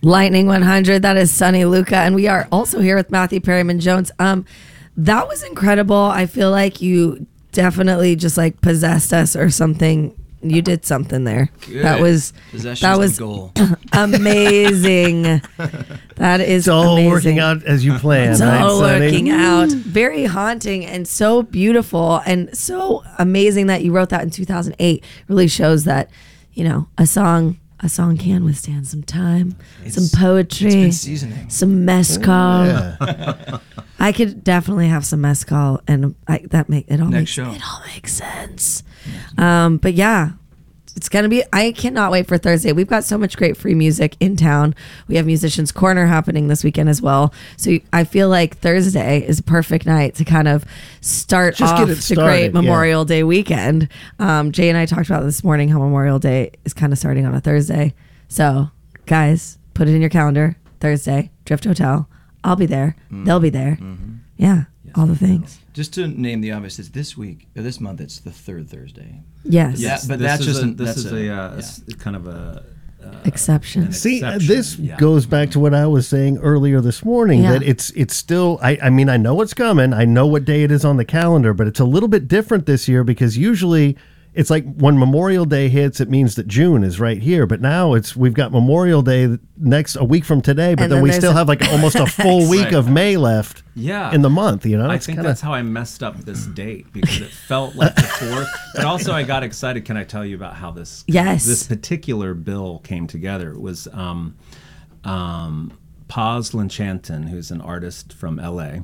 Lightning 100. That is Sunny Luca, and we are also here with Matthew Perryman Jones. That was incredible. I feel like you definitely just like possessed us or something. You did something there. Good. That was the goal. Amazing. That is it's all amazing. working out as you planned. It's right, all Sonny? working out. Very haunting and so beautiful and so amazing that you wrote that in 2008. Really shows that, you know, a song can withstand some time, some poetry, It's been seasoning. some mezcal. Yeah. I could definitely have some mezcal, and it all Next show. makes sense. But yeah, it's gonna be. I cannot wait for Thursday. We've got so much great free music in town. We have Musicians Corner happening this weekend as well. So I feel like Thursday is a perfect night to kind of start Just off get it the started, great yeah. Memorial Day weekend. Jay and I talked about this morning how Memorial Day is kind of starting on a Thursday. So guys, put it in your calendar. Thursday, Drift Hotel. I'll be there. They'll be there. Yeah, all the things. Just to name the obvious, it's this week or this month. It's the third Thursday. Yes. Yeah, but that's just kind of a Exception. See, exception. this Yeah. goes back to what I was saying earlier this morning, Yeah. that it's still, I mean, I know it's coming. I know what day it is on the calendar, but it's a little bit different this year because usually it's like when Memorial Day hits, it means that June is right here. But now we've got Memorial Day a week from today, but And then then we there's still have like almost a full week Right. of May left Yeah. in the month, you know? I It's think kinda- that's how I messed up this date because it felt like the fourth. But also, I got excited. Can I tell you about how this Yes. particular bill came together? It was Paz Lanchanton, who's an artist from LA,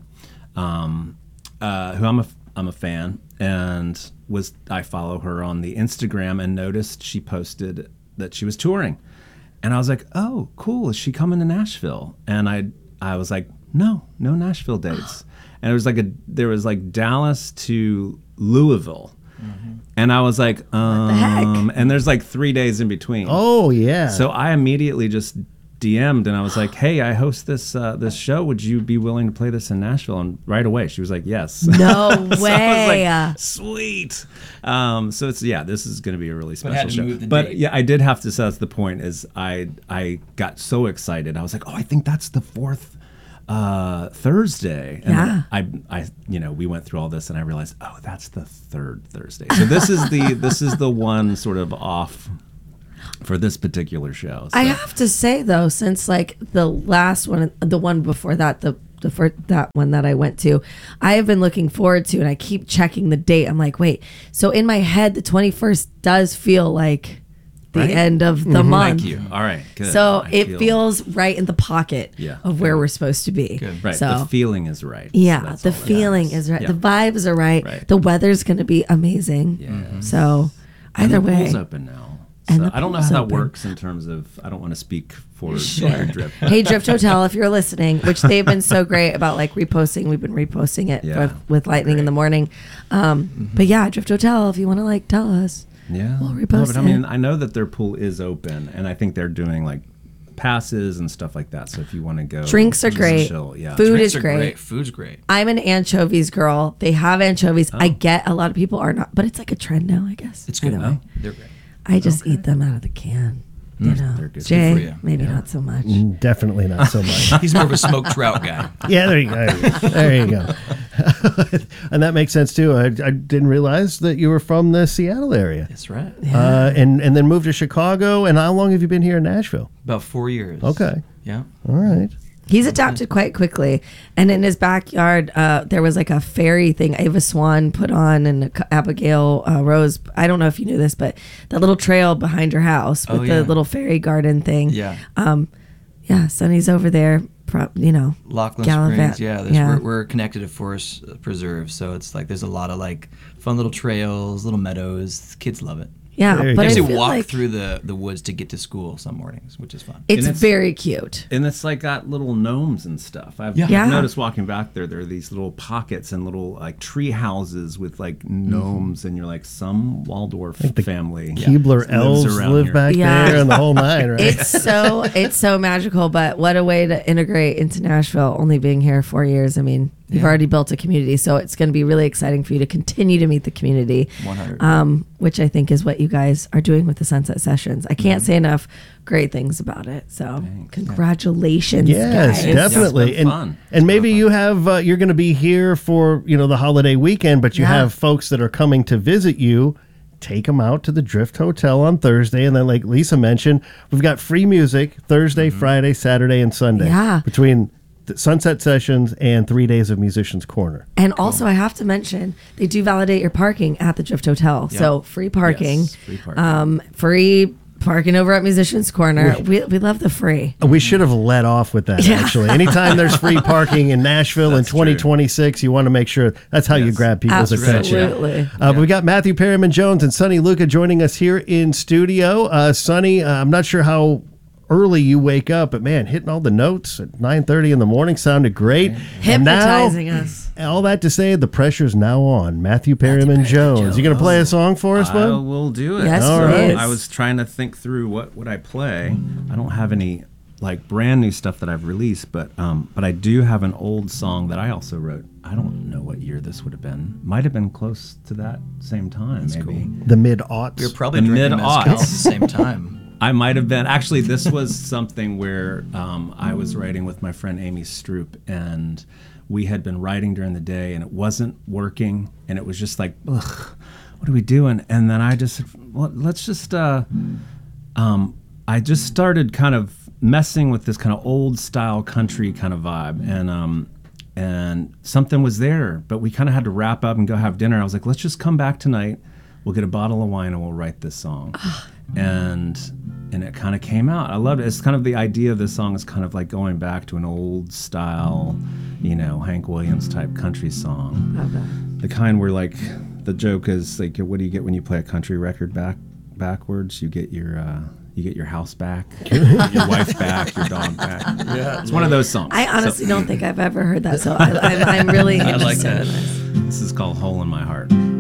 who I'm a fan, and I follow her on the Instagram and noticed she posted that she was touring, and I was like, oh, cool, is she coming to Nashville? And I was like, no Nashville dates, and there was like Dallas to Louisville, and I was like, the heck? and there's like 3 days in between. Oh, yeah. So I immediately just DM'd and I was like, hey, I host this show. Would you be willing to play this in Nashville? And right away she was like, yes. No So way. I was like, sweet. So this is going to be a really But had special to show. move the But date. yeah, I did have to say that's the point is I got so excited. I was like, oh, I think that's the fourth Thursday. And Yeah. I we went through all this and I realized, oh, that's the third Thursday. So this is the one sort of off for this particular show. So. I have to say though, since like the last one, the one before that, the first, that one that I went to, I have been looking forward to, and I keep checking the date. I'm like, wait, so in my head, the 21st does feel like the Right? end of the month. Thank you. All right, good. So I it feel- feels right in the pocket Yeah. of where we're supposed to be. Good. right. So The feeling is right. yeah, So that's the all that feeling matters. is right. Yeah. The vibes are right. Right. The weather's going to be amazing. Yeah. So And either the way. pool's open now. And So the I don't know pool's how that open. works in terms of. I don't want to speak for Sure. Drift. Hey, Drift Hotel, if you're listening, which they've been so great about like reposting. We've been reposting it Yeah. with Lightning in the Morning. But yeah, Drift Hotel, if you want to like tell us. Yeah. We'll No, repost but I it. mean, I know that their pool is open, and I think they're doing like passes and stuff like that. So if you want to go, Drinks are just great. chill, yeah. Food Drinks is are great. Food's great. I'm an anchovies girl. They have anchovies. I Oh. get a lot of people are not, but it's like a trend now, I guess. It's good. Either way. They're great. I just eat them out of the can. You know, they're good. Jay, Good for you. maybe not so much. Definitely not so much. He's more of a smoked trout guy. Yeah, there you go. There you go. And that makes sense too. I didn't realize that you were from the Seattle area. That's right. And then moved to Chicago. And how long have you been here in Nashville? About 4 years. Okay. Yeah. All right. He's adapted quite quickly. And in his backyard, there was like a fairy thing Ava Swan put on, and Abigail Rose. I don't know if you knew this, but that little trail behind your house with Oh, the yeah. little fairy garden thing. Yeah. Yeah, Sonny's over there, Lachlan Gallivant. Springs. Yeah. Yeah. We're connected to Forest Preserve. So it's like there's a lot of like fun little trails, little meadows. Kids love it. Yeah, Very but They I actually feel walk like through the woods to get to school some mornings, which is fun. it's And it's- very cute. And it's like got little gnomes and stuff. I've Yeah. noticed walking back there are these little pockets and little like tree houses with like gnomes, and you're like, some Waldorf family Keebler lives elves around live here. back Yeah. there and the whole nine, right? It's so magical, but what a way to integrate into Nashville, only being here 4 years. I mean, You've already built a community, so it's going to be really exciting for you to continue to meet the community. 100. Which I think is what you guys are doing with the Sunset Sessions. I can't say enough great things about it. So congratulations, Yes, guys. definitely. Yeah, it's been fun. And maybe you have you're going to be here for the holiday weekend, but you have folks that are coming to visit you. Take them out to the Drift Hotel on Thursday, and then, like Lisa mentioned, we've got free music Thursday, Friday, Saturday, and Sunday. Yeah. Between the Sunset Sessions and 3 days of Musicians Corner. And also, I have to mention, they do validate your parking at the Drift Hotel. Yeah. So free parking. Yes, free parking. Free parking over at Musicians Corner. We love the free. We should have let off with that, actually. Anytime there's free parking in Nashville in That's true. 2026, you want to make sure that's how you grab people's attention. Absolutely. But we got Matthew Perryman Jones and Sonny Luca joining us here in studio. Sonny, I'm not sure how early you wake up, but man, hitting all the notes at 9:30 in the morning sounded great. And now, Hypnotizing us. all that to say, the pressure's now on. Matthew Perryman Jones. You going to play a song for us, I bud? will do it. Yes, All right. please. I was trying to think through what would I play. I don't have any like brand new stuff that I've released, but I do have an old song that I also wrote. I don't know what year this would have been. Might have been close to that same time, maybe. The mid-aughts. We were probably The drinking mezcal at the mid-aughts. same time. I might have been. Actually, this was something where I was writing with my friend Amy Stroop, and we had been writing during the day, and it wasn't working, and it was just like, ugh, what are we doing? And then I just said, well, let's just, I just started kind of messing with this kind of old style country kind of vibe, and something was there, but we kind of had to wrap up and go have dinner. I was like, let's just come back tonight. We'll get a bottle of wine and we'll write this song. And it kind of came out. I loved it. It's kind of the idea of this song is kind of like going back to an old style, Hank Williams type country song. Okay. The kind where like the joke is like, what do you get when you play a country record backwards? You get your house back, your wife back, your dog back. Yeah, it's one of those songs. I honestly don't think I've ever heard that, so I'm really I like interested that. in this. This is called Hole in My Heart.